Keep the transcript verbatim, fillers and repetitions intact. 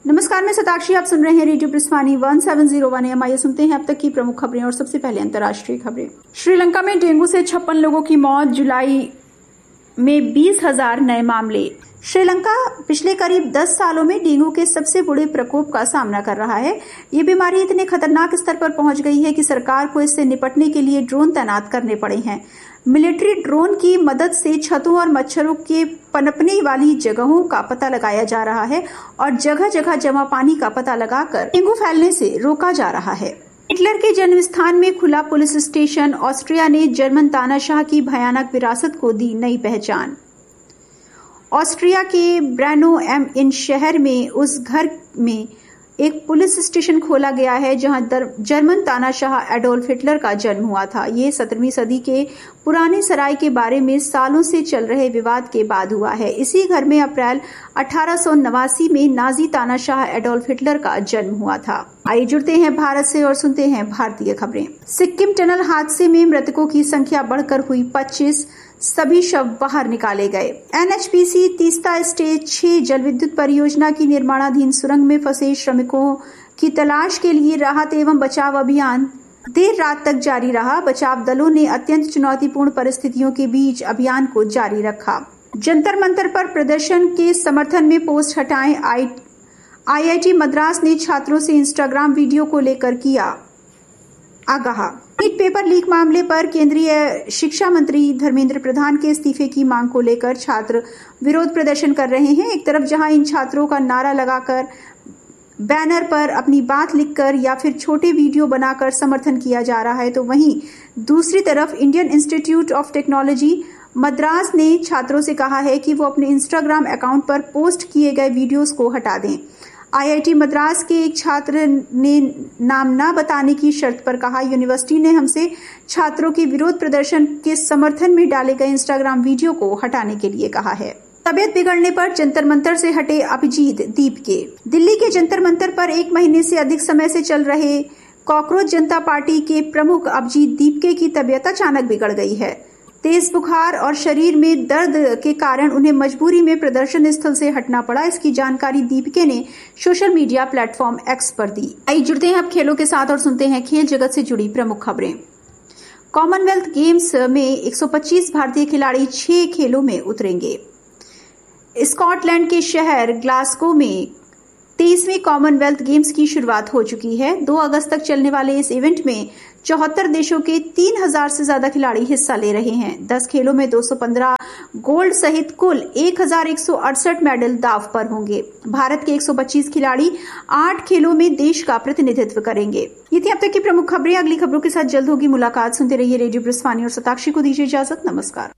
नमस्कार, मैं सताक्षी। आप सुन रहे हैं radio प्रिस्वानी one seven zero one M. आइए सुनते हैं अब तक की प्रमुख खबरें और सबसे पहले अंतर्राष्ट्रीय खबरें। श्रीलंका में डेंगू से छप्पन लोगों की मौत, जुलाई में बीस हजार नए मामले। श्रीलंका पिछले करीब दस सालों में डेंगू के सबसे बड़े प्रकोप का सामना कर रहा है। ये बीमारी इतने खतरनाक स्तर पर पहुंच गई है कि सरकार को इससे निपटने के लिए ड्रोन तैनात करने पड़े हैं। मिलिट्री ड्रोन की मदद से छतों और मच्छरों के पनपने वाली जगहों का पता लगाया जा रहा है और जगह जगह जमा पानी का पता लगाकर डेंगू फैलने से रोका जा रहा है। हिटलर के जन्म स्थान में खुला पुलिस स्टेशन। ऑस्ट्रिया ने जर्मन तानाशाह की भयानक विरासत को दी नई पहचान। ऑस्ट्रिया के ब्रेनो एम इन शहर में उस घर में एक पुलिस स्टेशन खोला गया है जहां जर्मन तानाशाह एडोल्फ हिटलर का जन्म हुआ था। ये सत्रहवीं सदी के पुराने सराय के बारे में सालों से चल रहे विवाद के बाद हुआ है। इसी घर में अप्रैल अठारह सौ नवासी में नाजी तानाशाह एडोल्फ हिटलर का जन्म हुआ था। आइए जुड़ते हैं भारत से और सुनते हैं भारतीय खबरें। सिक्किम टनल हादसे में मृतकों की संख्या बढ़कर हुई पच्चीस, सभी शव बाहर निकाले गए। N H P C Teesta stage छह जल विद्युत परियोजना की निर्माणाधीन सुरंग में फंसे श्रमिकों की तलाश के लिए राहत एवं बचाव अभियान देर रात तक जारी रहा। बचाव दलों ने अत्यंत चुनौतीपूर्ण परिस्थितियों के बीच अभियान को जारी रखा। जंतर मंतर पर प्रदर्शन के समर्थन में पोस्ट हटाएं। आई आई टी मद्रास ने छात्रों से इंस्टाग्राम वीडियो को लेकर किया आगाह। नीट पेपर लीक मामले पर केंद्रीय शिक्षा मंत्री धर्मेंद्र प्रधान के इस्तीफे की मांग को लेकर छात्र विरोध प्रदर्शन कर रहे हैं। एक तरफ जहां इन छात्रों का नारा लगाकर, बैनर पर अपनी बात लिखकर या फिर छोटे वीडियो बनाकर समर्थन किया जा रहा है, तो वहीं दूसरी तरफ Indian institute of technology Madras ने छात्रों से कहा है कि वो अपने इंस्टाग्राम अकाउंट पर पोस्ट किए गए वीडियोस को हटा दें। आई आई टी मद्रास के एक छात्र ने नाम न बताने की शर्त पर कहा, यूनिवर्सिटी ने हमसे छात्रों के विरोध प्रदर्शन के समर्थन में डाले गए इंस्टाग्राम वीडियो को हटाने के लिए कहा है। तबियत बिगड़ने पर जंतर मंतर से हटे अभिजीत दीपके। दिल्ली के जंतर मंतर पर एक महीने से अधिक समय से चल रहे कॉकरोच जनता पार्टी के प्रमुख अभिजीत दीपके की तबियत अचानक बिगड़ गई है। तेज बुखार और शरीर में दर्द के कारण उन्हें मजबूरी में प्रदर्शन स्थल से हटना पड़ा। इसकी जानकारी दीपके ने सोशल मीडिया प्लेटफॉर्म एक्स पर दी। आइए जुड़ते हैं अब खेलों के साथ और सुनते हैं खेल जगत से जुड़ी प्रमुख खबरें। कॉमनवेल्थ गेम्स में एक सौ पच्चीस भारतीय खिलाड़ी छह खेलों में उतरेंगे। स्कॉटलैंड के शहर ग्लासगो में तेईसवीं कॉमनवेल्थ गेम्स की शुरुआत हो चुकी है। दो अगस्त तक चलने वाले इस इवेंट में चौहत्तर देशों के तीन हजार से ज्यादा खिलाड़ी हिस्सा ले रहे हैं। दस खेलों में दो सौ पंद्रह गोल्ड सहित कुल एक हजार एक सौ अड़सठ मेडल दाव पर होंगे। भारत के एक सौ पच्चीस खिलाड़ी आठ खेलों में देश का प्रतिनिधित्व करेंगे। ये थी अब तक की प्रमुख खबरें। अगली खबरों के साथ जल्द होगी मुलाकात। सुनते रहिए रेडियो प्रिस्वानी और सताक्षी को दीजिए इजाजत। नमस्कार।